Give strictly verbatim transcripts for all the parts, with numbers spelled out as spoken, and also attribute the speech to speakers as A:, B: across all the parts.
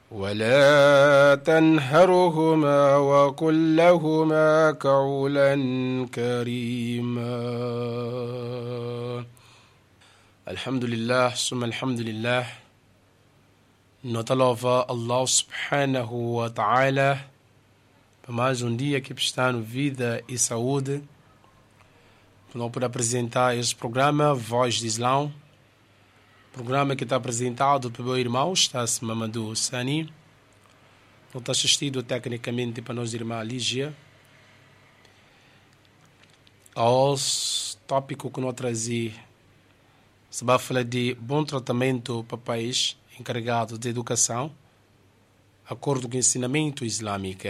A: ولا تنهرهما وقل لهما قولا كريما. الحمد لله ثم الحمد لله. Nós louva Allah subhanahu wa ta'ala para mais um dia que está no vida e saúde. Nós podemos apresentar este programa Voz de Islão, programa que está apresentado pelo meu irmão Stas Mamadou Sani. Não está assistido tecnicamente para nossa irmã Lígia. O tópico que nós trazemos se vai falar de bom tratamento para o país encarregado de educação, acordo com o ensinamento islâmico.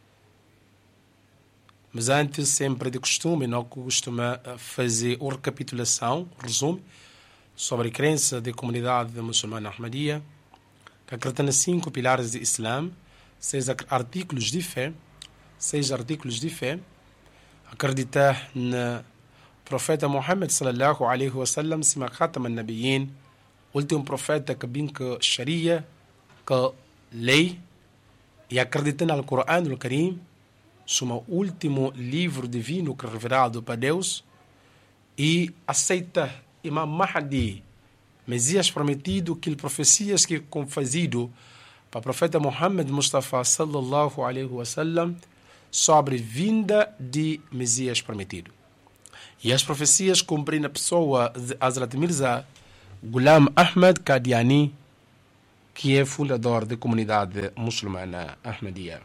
A: Mas antes, sempre de costume, nós costumamos fazer uma recapitulação, resumo, sobre a crença da comunidade muçulmana Ahmadiyya, que acredita nos cinco pilares do Islã, seis artículos de fé, seis artículos de fé, acreditar no profeta Muhammad sallallahu alaihi wasallam, sima khatam an-nabiyyin, último profeta que vem com Sharia, com lei, e acredita no Corão do Karim, como o último livro divino que é revelado para Deus, e aceita Imam Mahdi, Messias prometido, que profecias que foram fazidas para o profeta Muhammad Mustafa sallallahu alaihi wasallam sobre vinda de Messias prometido. E as profecias cumprem na pessoa de Hazrat Mirza Ghulam Ahmad Qadiani, que é fundador da comunidade muçulmana Ahmadiyya.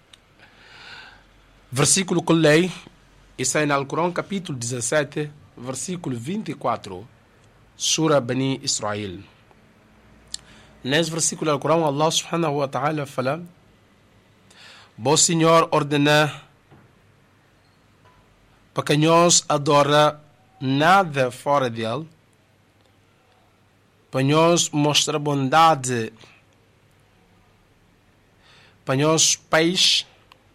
A: Versículo que leio, está no Alcorão, capítulo dezassete, versículo vinte e quatro, Surah Bani Israel. Nesse versículo do Alcorão, Allah subhanahu wa ta'ala fala: Bom Senhor ordena para que nós adora nada fora dele, para nós mostrar bondade, para nós pais.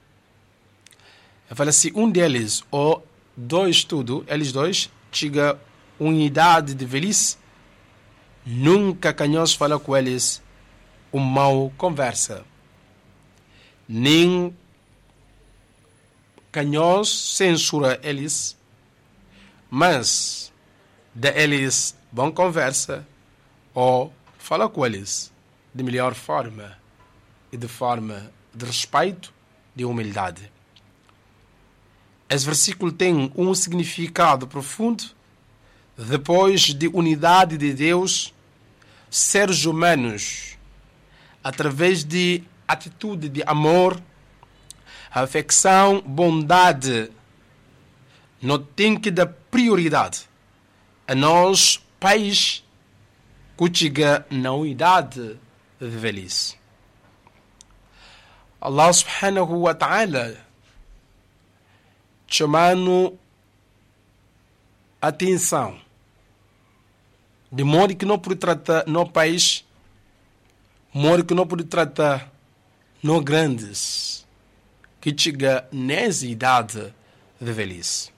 A: Eu falo assim, um deles, ou dois tudo, eles dois, chega unidade de velhice, nunca que nós fala com eles um mau conversa. Nem que nós censura eles, mas de eles bom conversa, ou fala com eles de melhor forma e de forma de respeito, de humildade. Esse versículo tem um significado profundo. Depois de unidade de Deus, seres humanos, através de atitude de amor, afecção, bondade, não tem que dar prioridade a nós, pais, que chega na unidade de velhice. Allah subhanahu wa ta'ala chamando atenção, de modo que não pode tratar no país, de modo que não pode tratar no grandes, que chega nessa idade de velhice.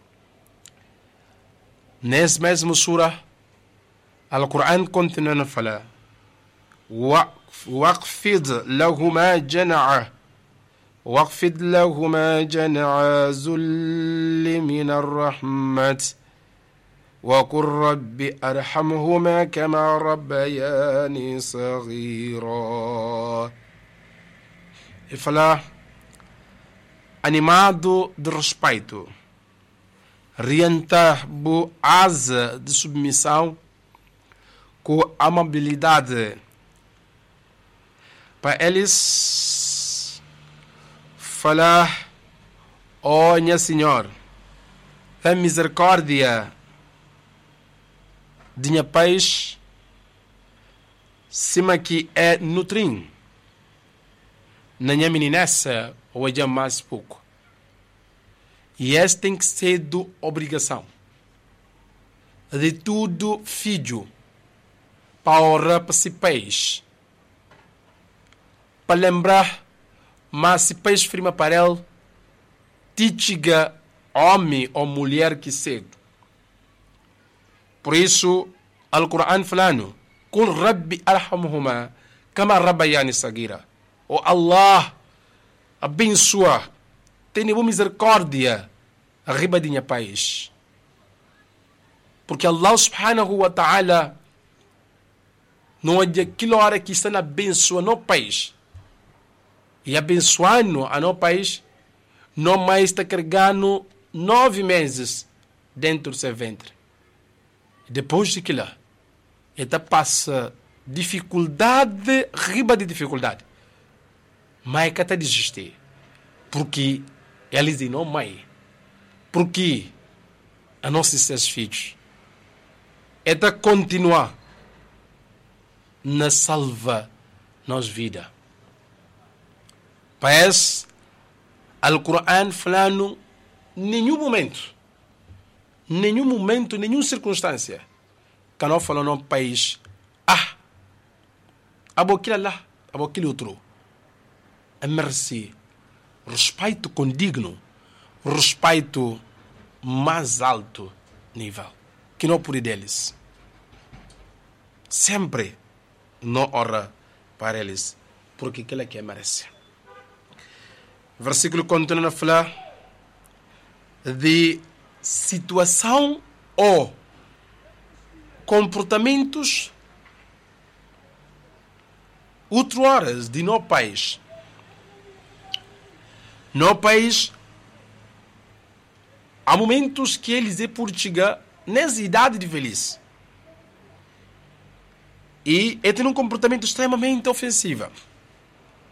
A: Nesse mesmo surah, Al-Quran continua a falar: وَاقْفِضْ لَهُمَا جَنَعَهُ واخفض لهما جناح الذل من الرحمة وقل رب أرحمهما كما ربياني صغيرا. E falar animado de respeito, orientar a asa de submissão com amabilidade, para eles falar: ó minha Senhor, a misericórdia de minha paz, cima que é nutrim, na minha meninessa, ou é mais pouco. E essa tem que ser de obrigação de tudo filho, para orar para si pais, para lembrar. Mas se peixe firma para ele, títiga homem ou mulher que cedo. Por isso, Al-Quran falando: Qul Rabbi arhamhuma kama rabbayani sagira. Oh Allah, abençoa, tenha boa misericórdia arriba de minha país. Porque Allah subhanahu wa ta'ala não é aquela hora que está abençoando o país. E abençoando a nosso país, não mais está carregando nove meses dentro do seu ventre. Depois de que lá, ele passa dificuldade, riba de dificuldade. Mas que está desistir. Porque eles dizem, não, mãe. Porque a nossos seus filhos é de continuar na salva nossa vida. Parece Al-Quran falando nenhum momento, nenhum momento, nenhuma circunstância que não fala no país, ah, aboquilo lá, aboquilo outro. A mercê, respeito condigno, respeito mais alto nível, que não por deles. Sempre não ora para eles, porque aquilo é que merece. O versículo continua a falar de situação ou comportamentos outras de no país. No país, há momentos que eles é por chegar nessa idade de velhice. E ele tem um comportamento extremamente ofensivo.